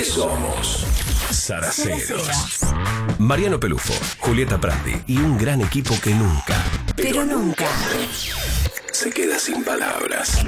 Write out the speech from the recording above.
Somos Zaraceros. Mariano Pelufo, Julieta Prandi y un gran equipo que nunca, pero nunca se queda sin palabras.